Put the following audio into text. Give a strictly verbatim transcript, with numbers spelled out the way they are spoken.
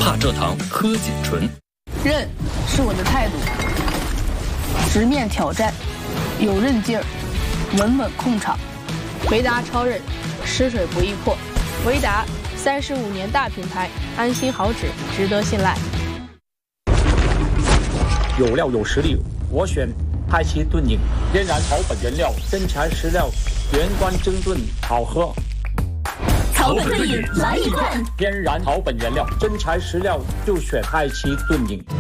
大蔗糖喝锦醇。 韧是我的态度，直面挑战，有韧劲儿，稳稳控场。 维达超韧，湿水不易破。维达三十五年大品牌，安心好纸，值得信赖。 有料有实力，我选派奇炖饮，天然草本原料，真材实料，原装蒸炖，好喝。 草本炖饮来一罐， 天然草本原料，真材实料，就选派奇炖饮。